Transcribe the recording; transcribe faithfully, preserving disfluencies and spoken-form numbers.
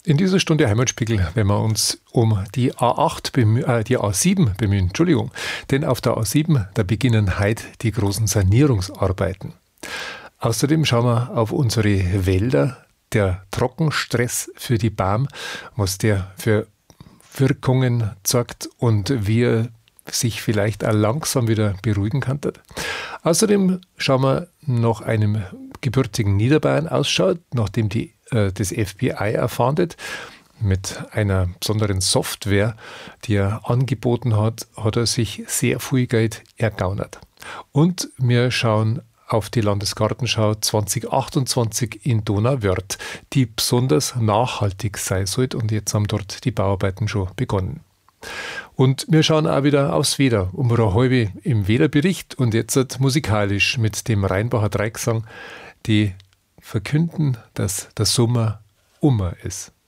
In dieser Stunde Heimatspiegel, wenn wir uns um die A acht, bemü- äh, die A sieben bemühen, Entschuldigung, denn auf der A sieben, da beginnen heute die großen Sanierungsarbeiten. Außerdem schauen wir auf unsere Wälder, der Trockenstress für die Bäume, was der für Wirkungen zeigt und wie er sich vielleicht auch langsam wieder beruhigen kann. Außerdem schauen wir nach einem gebürtigen Niederbayern ausschaut, nachdem die, äh, das F B I erfahndet. Mit einer besonderen Software, die er angeboten hat, hat er sich sehr viel Geld ergaunert. Und wir schauen auf die Landesgartenschau zwanzig achtundzwanzig in Donauwörth, die besonders nachhaltig sein soll. Und jetzt haben dort die Bauarbeiten schon begonnen. Und wir schauen auch wieder aufs Wetter, um eine halbe im Wetterbericht und jetzt musikalisch mit dem Rheinbacher Dreiecksang, die verkünden, dass der Sommer ummer ist.